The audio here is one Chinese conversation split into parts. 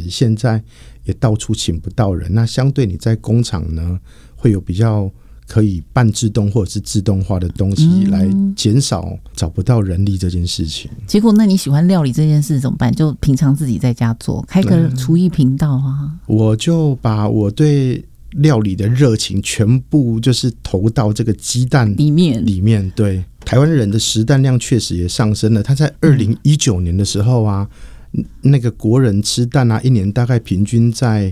实现在也到处请不到人，那相对你在工厂呢会有比较可以半自动或者是自动化的东西来减少找不到人力这件事情。 结果那你喜欢料理这件事怎么办？就平常自己在家做，开个厨艺频道啊。 我就把我对料理的热情全部就是投到这个鸡蛋里面。对，台湾人的食蛋量确实也上升了。他在2019年的时候啊，那个国人吃蛋啊，一年大概平均在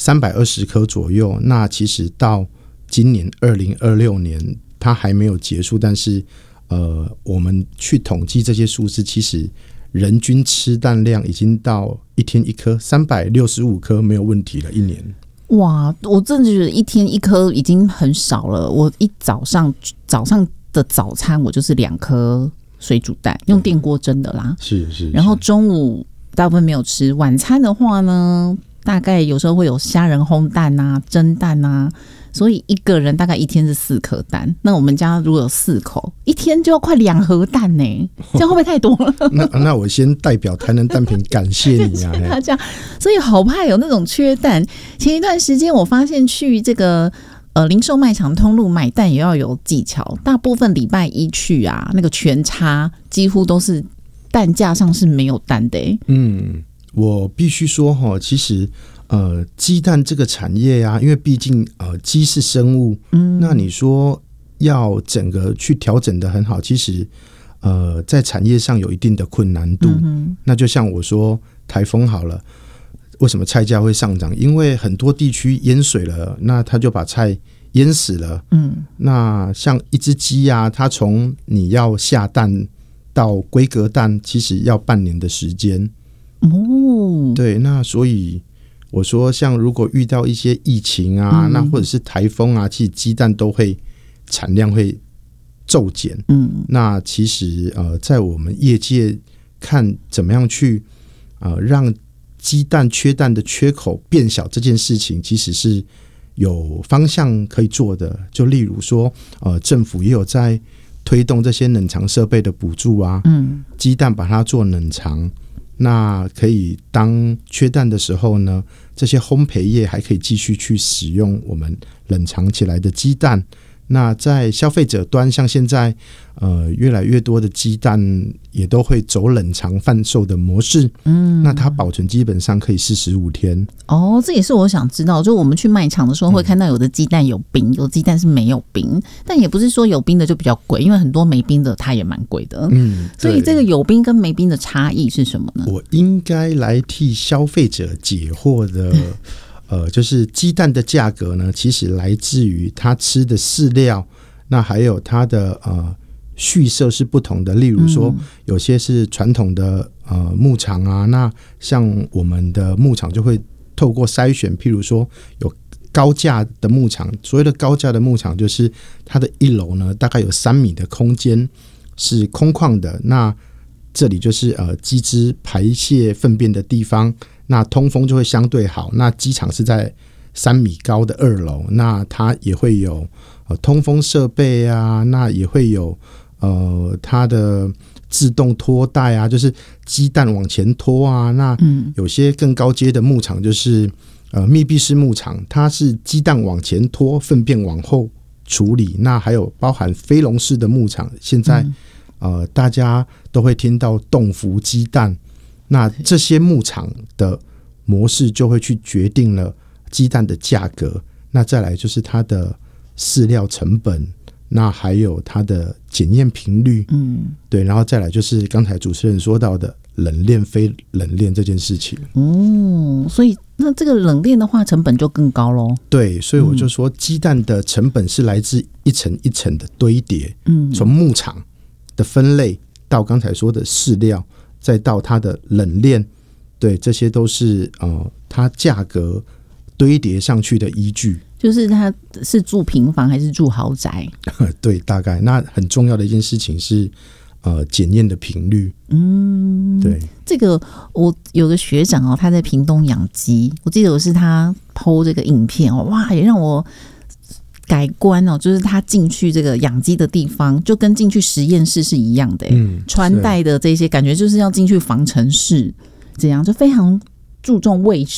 320颗左右。那其实到今年2026年它还没有结束，但是我们去统计这些数字，其实人均吃蛋量已经到一天一颗365颗没有问题了，一年。 哇，我真的觉得一天一颗已经很少了。我一早上的早餐我就是2颗水煮蛋，用电锅蒸的啦。是。然后中午大部分没有吃，晚餐的话呢，大概有时候会有虾仁烘蛋啊、蒸蛋啊。所以一个人大概一天是4颗蛋，那我们家如果有4口，一天就要快2盒蛋呢，这样会不会太多了？ 那我先代表台南蛋品感谢你啊！ 大家，所以好怕有那种缺蛋。前一段时间我发现去这个零售卖场通路买蛋也要有技巧，大部分礼拜一去啊，那个全差几乎都是蛋架上是没有蛋的。 我必须说其实鸡蛋这个产业啊，因为毕竟鸡是生物，那你说要整个去调整得很好，其实在产业上有一定的困难度。那就像我说台风好了，为什么菜价会上涨？因为很多地区淹水了，那它就把菜淹死了。那像一只鸡啊，它从你要下蛋到规格蛋，其实要半年的时间。对，那所以我说像如果遇到一些疫情啊，那或者是台风啊，其实鸡蛋都会产量会骤减。那其实在我们业界看怎么样去让鸡蛋缺蛋的缺口变小这件事情，其实是有方向可以做的。就例如说政府也有在推动这些冷藏设备的补助啊，鸡蛋把它做冷藏，那可以当缺蛋的时候呢，这些烘焙业还可以继续去使用我们冷藏起来的鸡蛋。那在消费者端，像现在越来越多的鸡蛋也都会走冷藏贩售的模式。那它保存基本上可以45天。这也是我想知道，就我们去卖场的时候会看到有的鸡蛋有冰，有的鸡蛋是没有冰，但也不是说有冰的就比较贵，因为很多没冰的它也蛮贵的。所以这个有冰跟没冰的差异是什么呢？我应该来替消费者解惑的就是鸡蛋的价格呢，其实来自于他吃的饲料，那还有它的畜舍是不同的。例如说有些是传统的牧场啊，那像我们的牧场就会透过筛选，譬如说有高架的牧场，所谓的高架的牧场就是它的1楼呢大概有3米的空间是空旷的，那这里就是鸡只排泄粪便的地方，那通风就会相对好。那鸡场是在3米高的2楼，那它也会有通风设备啊，那也会有它的自动拖带啊，就是鸡蛋往前拖啊。那有些更高阶的牧场就是密闭式牧场，它是鸡蛋往前拖，粪便往后处理。那还有包含飞笼式的牧场，现在大家都会听到冻浮鸡蛋。那这些牧场的模式就会去决定了鸡蛋的价格。那再来就是它的饲料成本，那还有它的检验频率。对，然后再来就是刚才主持人说到的冷链非冷链这件事情。 所以那这个冷链的话成本就更高咯。 对，所以我就说鸡蛋的成本是来自一层一层的堆叠。从牧场的分类到刚才说的饲料，再到它的冷链，对，这些都是它价格堆叠上去的依据。就是它是住平房还是住豪宅？对，大概。那很重要的一件事情是检验的频率。对，这个我有个学长他在屏东养鸡，我记得我是他 po 这个影片哇，也让我改观就是他进去这个养鸡的地方就跟进去实验室是一样的。穿戴的这些感觉就是要进去防尘室，这样就非常注重卫